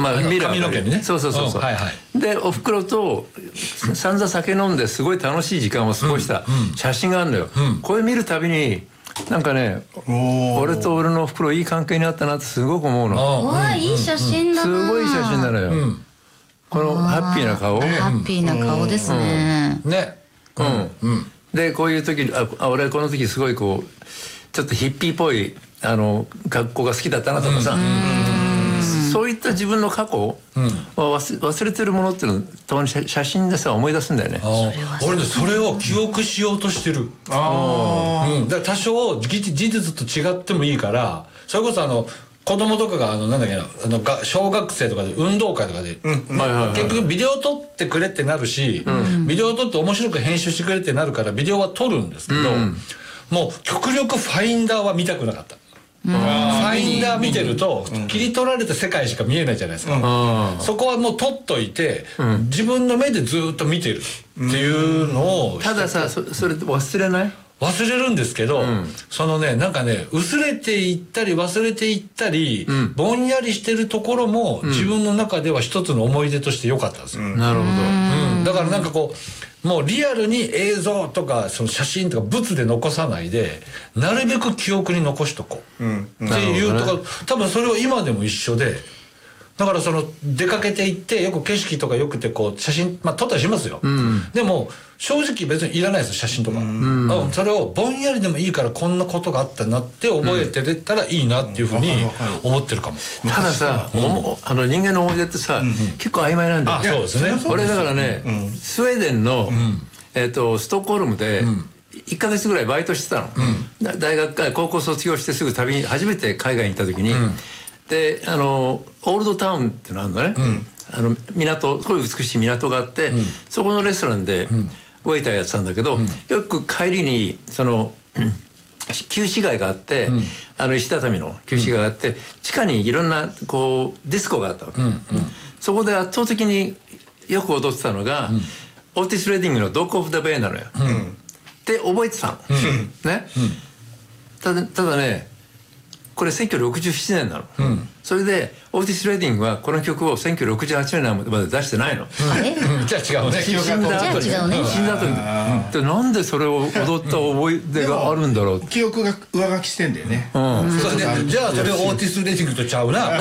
ミラー髪の毛にね。 そうそうそうそう、 はいはい。 でおふくろと散々酒飲んですごい楽しい時間を過ごした写真があるのよ、これ見るたびになんかね、俺と俺のおふくろいい関係になったなってすごく思うの。 わあ、いい写真だな。 すごい写真なのよ、このハッピーな顔、 ハッピーな顔ですね。 ね。 でこういう時俺この時すごいこうちょっとヒッピーっぽい学校が好きだったなとかさ、そういった自分の過去を忘れてるものっていうのをたまに写真でさ思い出すんだよね。 俺ねそれを記憶しようとしてる。だから多少事実と違ってもいいから、それこそ子供とかがなんだっけな小学生とかで運動会とかで結局ビデオ撮ってくれってなるし、ビデオ撮って面白く編集してくれってなるからビデオは撮るんですけど、もう極力ファインダーは見たくなかった。ファインダー見てると切り取られた世界しか見えないじゃないですか。そこはもう撮っといて自分の目でずっと見てるっていうのを。 たださそれ忘れない？ 忘れるんですけど、そのねなんかね薄れていったり忘れていったり、ぼんやりしてるところも自分の中では一つの思い出として良かったんですよ。 なるほど。 だからなんかこうもうリアルに映像とかその写真とか物で残さないでなるべく記憶に残しとこうっていうとか、多分それは今でも一緒で。だからその出かけて行ってよく景色とかよくてこう写真撮ったりしますよ、でも正直別にいらないですよ写真とか、それをぼんやりでもいいからこんなことがあったなって覚えて出たらいいなっていうふうに思ってるかも。 たださ、人間の思い出ってさ、結構曖昧なんだよ。 そうですね。 俺だからね、スウェーデンのストックホルムで1ヶ月ぐらいバイトしてたの、大学高校卒業してすぐ旅に初めて海外に行った時に、でオールドタウンってのあるのね、港、すごい美しい港があって、そこのレストランでウェイターやってたんだけど、よく帰りにその旧市街があって、石畳の旧市街があって、地下にいろんなこうディスコがあったわけ、そこで圧倒的によく踊ってたのが、オーティス・レディングの「ドッグ・オフ・ザ・ベイ」なのよ、で覚えてたの、ね、ただねこれ1967年なの、それでオーティス・レディングはこの曲を1968年まで出してないの。 じゃあ違うね。 死んだ後にでなんでそれを踊った思い出があるんだろう。 記憶が上書きしてんだよね。 じゃあそれをオーティス・レディングとちゃうな。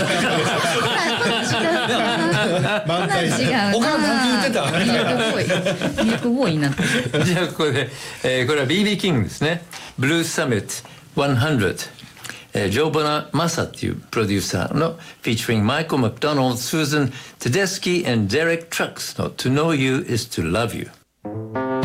漫才違う。 お母さんって言ってた。 ミルクボーイになってる。 じゃあこれこれは BB キングですね。ブルーサミット100。ジョー・ボナ・マサっていうプロデューサーの featuring Michael McDonald, Susan Tedeschi and Derek Trucks の To Know You is to Love You